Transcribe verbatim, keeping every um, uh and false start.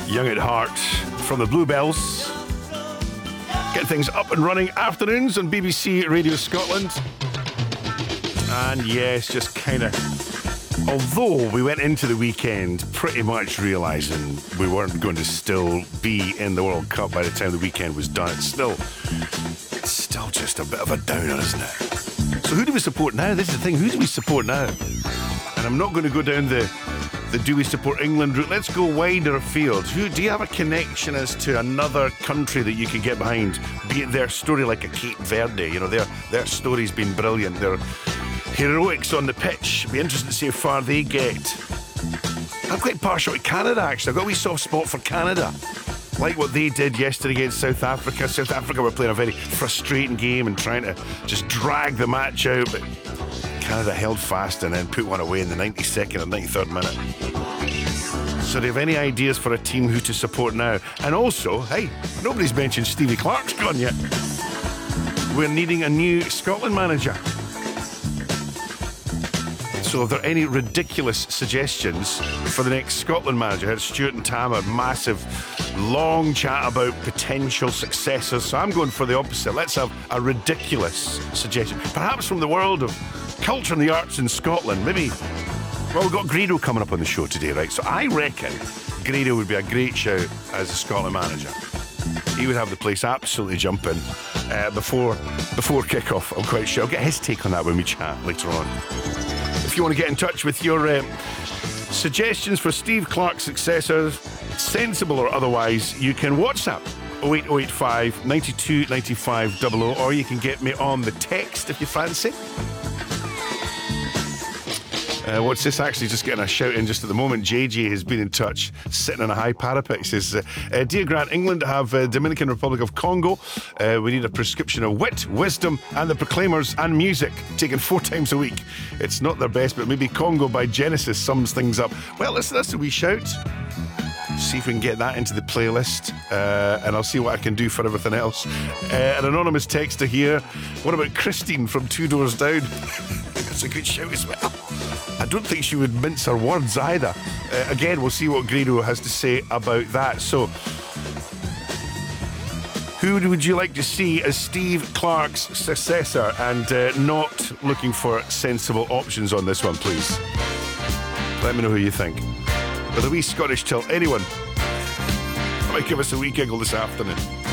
Young at Heart from the Bluebells. Get things up and running afternoons on B B C Radio Scotland. And yes, just kind of, although we went into the weekend pretty much realising we weren't going to still be in the World Cup by the time the weekend was done, it's still, it's still just a bit of a downer, isn't it? So who do we support now? This is the thing, who do we support now? And I'm not going to go down the the do we support England route. Let's go wider afield. Who do you have a connection as to another country that you can get behind? Be it their story like a Cape Verde, you know, their their story's been brilliant. Their heroics on the pitch. Be interesting to see how far they get. I'm quite partial to Canada, actually. I've got a wee soft spot for Canada. Like what they did yesterday against South Africa. South Africa were playing a very frustrating game and trying to just drag the match out, but Canada held fast and then put one away in the ninety-second and ninety-third minute. So do you have any ideas for a team who to support now? And also, hey, nobody's mentioned Stevie Clark's gone yet. We're needing a new Scotland manager. So are there any ridiculous suggestions for the next Scotland manager? I heard Stuart and Tam a massive, long chat about potential successors. So I'm going for the opposite. Let's have a ridiculous suggestion. Perhaps from the world of culture and the arts in Scotland. Maybe, well, we've got Grado coming up on the show today, right? So I reckon Grado would be a great shout as a Scotland manager. He would have the place absolutely jumping uh, before before kick-off, I'm quite sure. I'll get his take on that when we chat later on. If you want to get in touch with your uh, suggestions for Steve Clark's successors, sensible or otherwise, you can WhatsApp oh eight oh eight five, nine two nine five zero zero, or you can get me on the text if you fancy. Uh, what's this? Actually, just getting a shout in just at the moment. J J has been in touch, sitting on a high parapet. He says, uh, uh, Dear Grant, England have uh, Dominican Republic of Congo. Uh, we need a prescription of wit, wisdom, and the Proclaimers and music, taken four times a week. It's not their best, but maybe Congo by Genesis sums things up. Well, listen, that's a wee shout. See if we can get that into the playlist, uh, and I'll see what I can do for everything else. Uh, an anonymous texter here. What about Christine from Two Doors Down? That's a good shout as well. I don't think she would mince her words either. Uh, again, we'll see what Grado has to say about that. So, who would you like to see as Steve Clark's successor? And uh, not looking for sensible options on this one, please. Let me know who you think. With a wee Scottish tilt, anyone might give us a wee giggle this afternoon.